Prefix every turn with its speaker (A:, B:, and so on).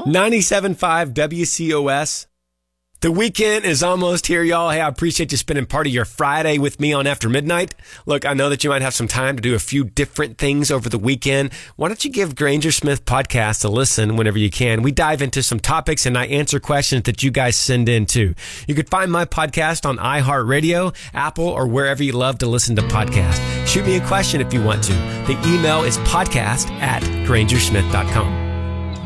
A: 97.5 WCOS. The weekend is almost here, y'all. Hey, I appreciate you spending part of your Friday with me on After Midnight. Look, I know that you might have some time to do a few different things over the weekend. Why don't you give Granger Smith Podcast a listen whenever you can? We dive into some topics and I answer questions that you guys send in too. You can find my podcast on iHeartRadio, Apple, or wherever you love to listen to podcasts. Shoot me a question if you want to. The email is podcast@grangersmith.com.